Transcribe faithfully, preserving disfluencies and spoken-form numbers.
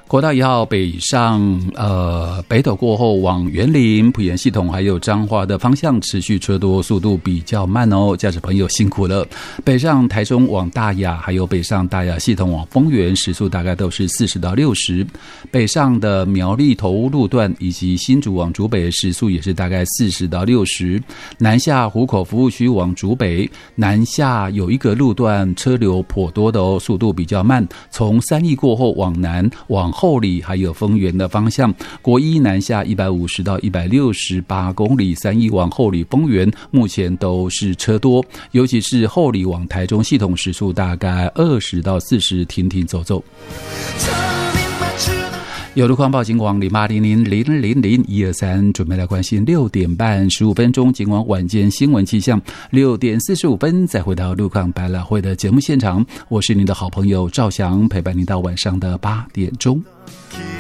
国道一号北上，呃，北斗过后往员林、埔盐系统还有彰化的方向持续车多，速度比较慢哦，驾驶朋友辛苦了。北上台中往大雅，还有北上大雅系统往丰原，时速大概都是四十到六十。北上的苗栗头屋路段以及新竹往竹北，时速也是大概四十到六十。南下湖口服务区往竹北，南下有一个路段车流颇多的哦，速度比较慢，从三义过后往南往后里还有丰原的方向，国一南下一百五十到一百六十八公里，三义往后里丰原目前都是车多，尤其是后里往台中系统时速大概二十到四十，停停走走。有路况报警网零八零零零零零一二三，准备来关心六点半十五分钟，警网晚间新闻气象。六点四十五分再回到路况百老汇的节目现场，我是您的好朋友赵翔，陪伴您到晚上的八点钟。